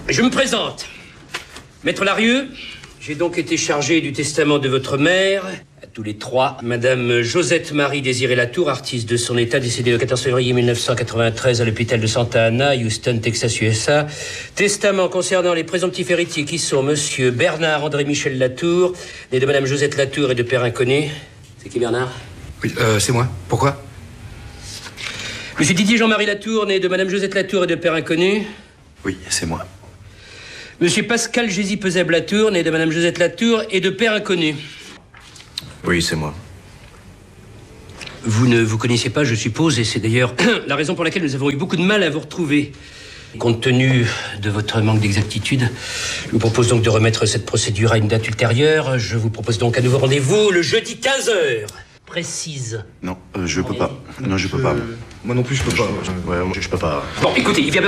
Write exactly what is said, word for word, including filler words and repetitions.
Je me présente. Maître Larieux, j'ai donc été chargé du testament de votre mère, à tous les trois, Madame Josette Marie Désirée Latour, artiste de son état, décédée le quatorze février mille neuf cent quatre-vingt-treize à l'hôpital de Santa Ana, Houston, Texas, U S A. Testament concernant les présomptifs héritiers qui sont Monsieur Bernard André Michel Latour, né de Madame Josette Latour et de père inconnu. C'est qui Bernard? Oui, euh, c'est moi. Pourquoi? Monsieur Didier Jean-Marie Latour, né de Madame Josette Latour et de père inconnu. Oui, c'est moi. Monsieur Pascal Gézy Peseb Latour, né de Madame Josette Latour et de père inconnu. Oui, c'est moi. Vous ne vous connaissiez pas, je suppose, et c'est d'ailleurs la raison pour laquelle nous avons eu beaucoup de mal à vous retrouver. Compte tenu de votre manque d'exactitude, je vous propose donc de remettre cette procédure à une date ultérieure. Je vous propose donc un nouveau rendez-vous le jeudi quinze heures. Précise. Non, euh, je peux pas. Non, je peux pas. Moi non plus, je peux pas. Ouais, moi, je peux pas. Bon, écoutez, il vient